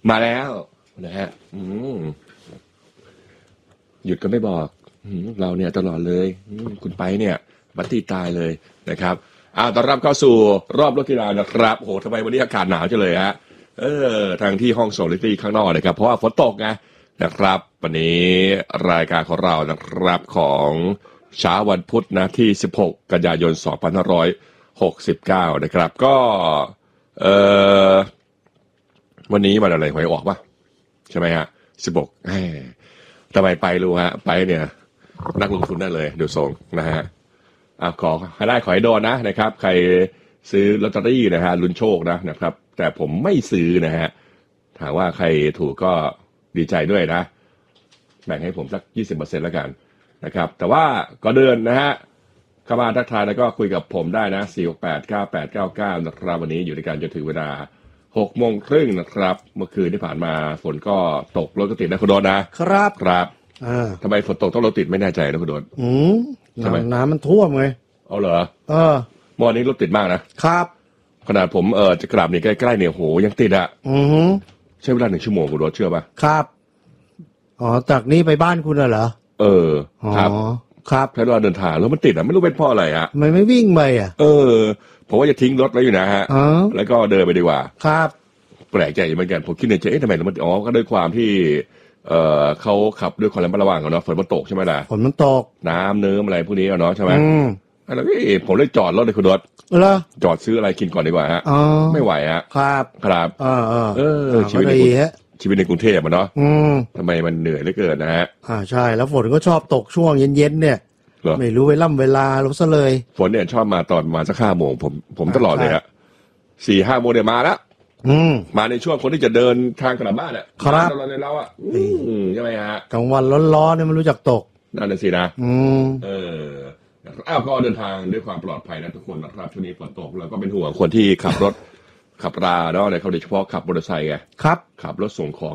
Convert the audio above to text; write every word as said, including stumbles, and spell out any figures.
มาแล้วนะฮะอืมหยุดก็ไม่บอกอืมเราเนี่ยตลอดเลยอืมคุณไปเนี่ยบัตตีตายเลยนะครับอ่าต้อนรับเข้าสู่รอบรถกีฬานะครับโอ้โหทำไมวันนี้อากาศหนาวจังเลยฮะเออทางที่ห้องโซลิตี้ข้างนอกนะครับเพราะว่าฝนตกไงนะครับวันนี้รายการของเรานะครับของเช้าวันพุธนะที่สิบหกกันยายนสองพันห้าร้อยหกสิบเก้านะครับก็เออวันนี้วันอะไรหวยออกปะใช่ไหมฮะสิบหกทำไมไปรู้ฮะไปเนี่ยนักลงทุนได้เลยดูทรงนะฮะอ่ะขอให้ได้ขอให้โดนนะนะครับใครซื้อลอตเตอรี่นะฮะลุ้นโชคนะนะครับแต่ผมไม่ซื้อนะฮะถามว่าใครถูกก็ดีใจด้วยนะแบ่งให้ผมสัก ยี่สิบเปอร์เซ็นต์ แล้วกันนะครับแต่ว่าก็เดินนะฮะเข้ามาทักทายแล้วก็คุยกับผมได้นะสี่ หก แปด เก้า แปด เก้า เก้านะครับวันนี้อยู่ในการจนถึงเวลาหกโมงครึ่งนะครับเมื่อคืนที่ผ่านมาฝนก็ตกรถก็ติดนะคุณโดนนะครับครับอ่าทำไมฝนตกต้องรถติดไม่แน่ใจนะคุณโดนอืมน้ำน้ำมันท่วมไงเอาเหรอเออเมื่อวานนี้รถติดมากนะครับขนาดผมเออจะกลับนี่ใกล้ๆเนี่ยโหยังติดอ่ะอือฮึใช้เวลาหนึ่งชั่วโมงคุณโดนเชื่อป่ะครับอ๋อจากนี้ไปบ้านคุณเหรอเออครับครับใช้เวลาเดินทางแล้วมันติดอ่ะไม่รู้เป็นเพราะอะไรอ่ะทำไมไม่วิ่งไปอ่ะเออผมว่าจะทิ้งรถไว้อยู่นะฮะแล้วก็เดินไปดีกว่าครับแปลกใจเหมือนกันผมคิดในใจเอ๊ะทำไมมันอ๋อก็ด้วยความที่เออเขาขับด้วยความระมัดระวังกันเนาะฝนมันตกใช่ไหมล่ะฝนมันตกน้ำเนิ้มอะไรพวกนี้เนาะใช่ไหมอืมแล้วผมเลยจอดรถเลยคุณรถเหรอจอดซื้ออะไรกินก่อนดีกว่าฮะไม่ไหวฮะครับครับเออเออเออชีวิตในชีวิตในกรุงเทพมันเนาะทำไมมันเหนื่อยเหลือเกินนะฮะอ่าใช่แล้วฝนก็ชอบตกช่วงเย็นๆเนี่ยไม่รู้เวล่ำเวลารู้ซะเลยฝนเนี่ยชอบมาตอนมาสักห้าโมงผมผมตลอดเลยฮะสี่ห้าโมงเนี่ยมาแล้วมาในช่วงคนที่จะเดินทางกลับบ้านอ่ะครับตอนในเราอ่ะใช่ไหมฮะกลางวันร้อนๆเนี่ยมันรู้จักตกนั่นน่ะสินะอืมเอออ้าวก็เดินทางด้วยความปลอดภัยนะทุกคนนะครับช่วงนี้ฝนตกเราก็เป็นห่วงคนที่ขับรถขับราเนาะเนี่ยเขาโดยเฉพาะขับมอเตอร์ไซค์ไงครับขับรถส่งของ